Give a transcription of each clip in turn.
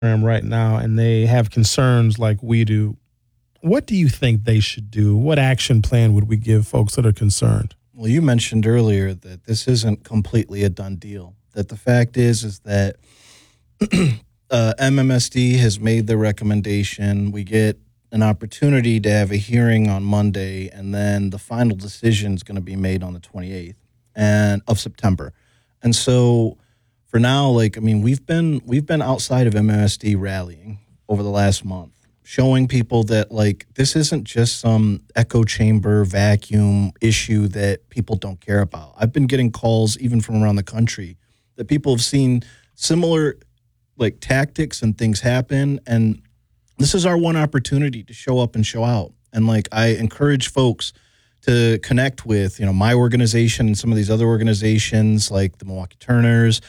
right now and they have concerns like we do, what do you think they should do? What action plan would we give folks that are concerned? Well, you mentioned earlier that this isn't completely a done deal. That the fact is that MMSD has made their recommendation. We get an opportunity to have a hearing on Monday, and then the final decision is going to be made on the 28th of September. And so for now, we've been outside of MMSD rallying over the last month, showing people that this isn't just some echo chamber vacuum issue that people don't care about. I've been getting calls even from around the country that people have seen similar tactics and things happen, and this is our one opportunity to show up and show out. And I encourage folks to connect with my organization and some of these other organizations like the Milwaukee Turners.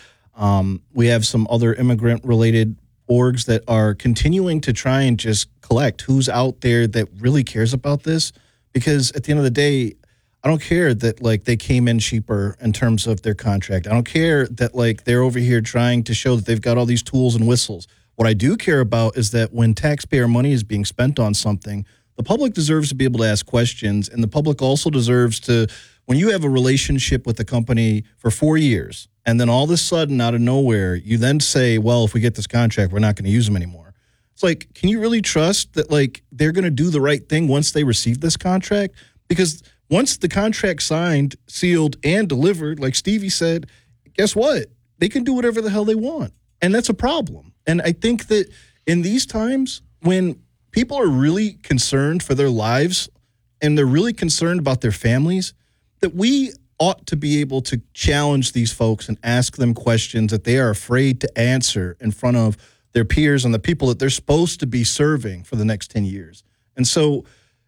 We have some other immigrant related orgs that are continuing to try and just collect who's out there that really cares about this, because at the end of the day, I don't care that they came in cheaper in terms of their contract. I don't care that they're over here trying to show that they've got all these tools and whistles. What I do care about is that when taxpayer money is being spent on something, the public deserves to be able to ask questions, and the public also deserves to, when you have a relationship with a company for 4 years, and then all of a sudden, out of nowhere, you then say, well, if we get this contract, we're not going to use them anymore. It's can you really trust that they're going to do the right thing once they receive this contract? Because once the contract's signed, sealed, and delivered, like Stevie said, guess what? They can do whatever the hell they want. And that's a problem. And I think that in these times, when people are really concerned for their lives and they're really concerned about their families, that we ought to be able to challenge these folks and ask them questions that they are afraid to answer in front of their peers and the people that they're supposed to be serving for the next 10 years. And so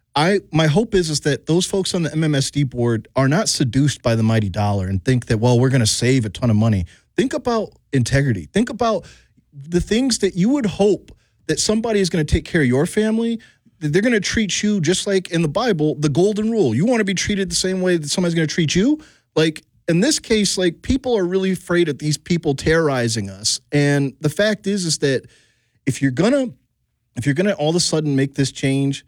my hope is that those folks on the MMSD board are not seduced by the mighty dollar and think that, well, we're going to save a ton of money. Think about integrity. Think about the things that you would hope that somebody is going to take care of your family. They're going to treat you just like in the Bible, the golden rule. You want to be treated the same way that somebody's going to treat you. In this case, people are really afraid of these people terrorizing us. And the fact is that if you're gonna all of a sudden make this change,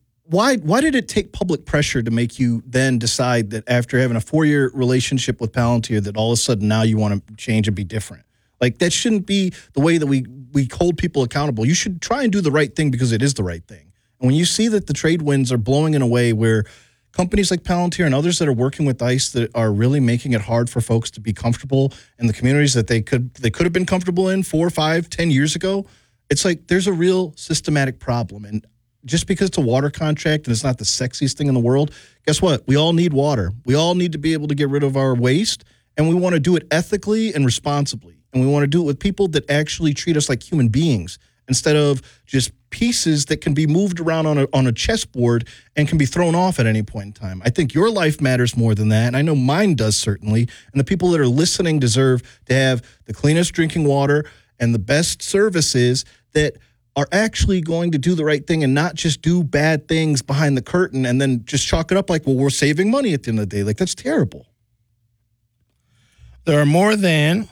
why did it take public pressure to make you then decide that after having a 4-year relationship with Palantir that all of a sudden now you want to change and be different? That shouldn't be the way that we hold people accountable. You should try and do the right thing because it is the right thing. And when you see that the trade winds are blowing in a way where companies like Palantir and others that are working with ICE that are really making it hard for folks to be comfortable in the communities that they could have been comfortable in 4, 5, 10 years ago, it's there's a real systematic problem. And just because it's a water contract and it's not the sexiest thing in the world, guess what? We all need water. We all need to be able to get rid of our waste, and we want to do it ethically and responsibly. And we want to do it with people that actually treat us like human beings instead of just pieces that can be moved around on a chessboard and can be thrown off at any point in time. I think your life matters more than that, and I know mine does certainly, and the people that are listening deserve to have the cleanest drinking water and the best services that are actually going to do the right thing and not just do bad things behind the curtain and then just chalk it up well, we're saving money at the end of the day. That's terrible. There are more than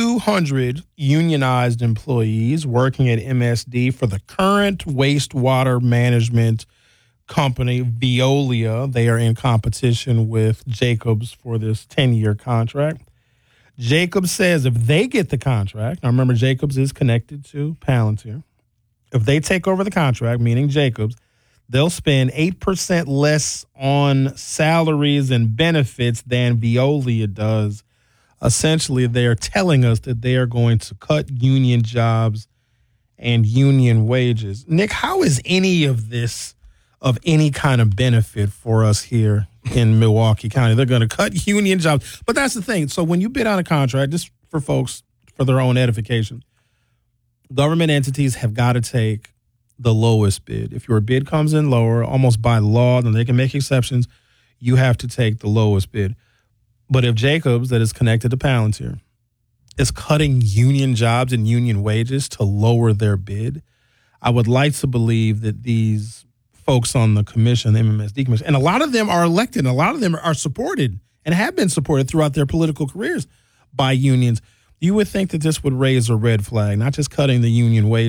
200 unionized employees working at MSD for the current wastewater management company, Veolia. They are in competition with Jacobs for this 10-year contract. Jacobs says if they get the contract, now remember Jacobs is connected to Palantir. If they take over the contract, meaning Jacobs, they'll spend 8% less on salaries and benefits than Veolia does. Essentially, they are telling us that they are going to cut union jobs and union wages. Nick, how is any of this of any kind of benefit for us here in Milwaukee County? They're going to cut union jobs. But that's the thing. So when you bid on a contract, just for folks, for their own edification, government entities have got to take the lowest bid. If your bid comes in lower, almost by law, then they can make exceptions, you have to take the lowest bid. But if Jacobs, that is connected to Palantir, is cutting union jobs and union wages to lower their bid, I would like to believe that these folks on the commission, the MMSD commission, and a lot of them are elected, and a lot of them are supported and have been supported throughout their political careers by unions, You would think that this would raise a red flag, not just cutting the union wage